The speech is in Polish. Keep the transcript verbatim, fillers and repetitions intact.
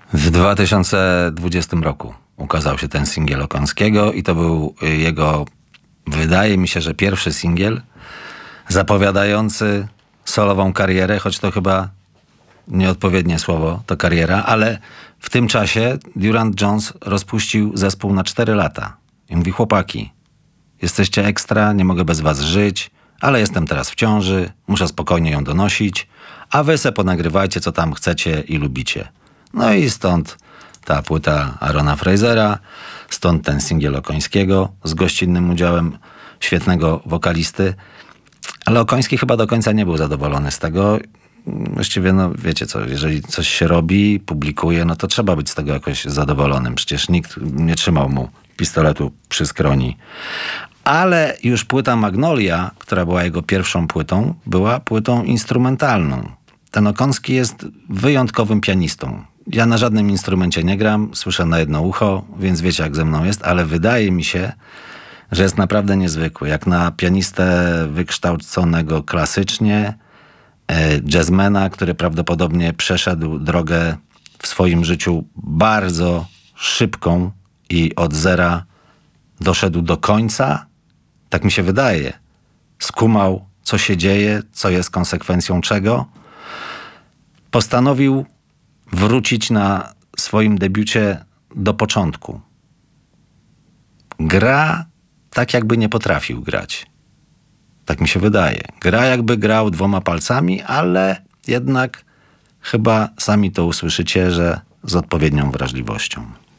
W dwa tysiące dwudziestym roku ukazał się ten singiel Okońskiego i to był jego, wydaje mi się, że pierwszy singiel zapowiadający solową karierę, choć to chyba nieodpowiednie słowo, to kariera, ale w tym czasie Durand Jones rozpuścił zespół na cztery lata. I mówi: chłopaki, jesteście ekstra, nie mogę bez was żyć, ale jestem teraz w ciąży, muszę spokojnie ją donosić, a wy se ponagrywajcie, co tam chcecie i lubicie. No i stąd ta płyta Aarona Frasera, stąd ten singiel Okońskiego z gościnnym udziałem świetnego wokalisty. Ale Okoński chyba do końca nie był zadowolony z tego. Właściwie, no wiecie co, jeżeli coś się robi, publikuje, no to trzeba być z tego jakoś zadowolonym. Przecież nikt nie trzymał mu pistoletu przy skroni. Ale już płyta Magnolia, która była jego pierwszą płytą, była płytą instrumentalną. Ten Okoński jest wyjątkowym pianistą. Ja na żadnym instrumencie nie gram, słyszę na jedno ucho, więc wiecie jak ze mną jest, ale wydaje mi się, że jest naprawdę niezwykły. Jak na pianistę wykształconego klasycznie, jazzmana, który prawdopodobnie przeszedł drogę w swoim życiu bardzo szybką i od zera doszedł do końca, tak mi się wydaje. Skumał, co się dzieje, co jest konsekwencją czego. Postanowił wrócić na swoim debiucie do początku. Gra tak, jakby nie potrafił grać. Tak mi się wydaje. Gra jakby grał dwoma palcami, ale jednak chyba sami to usłyszycie, że z odpowiednią wrażliwością.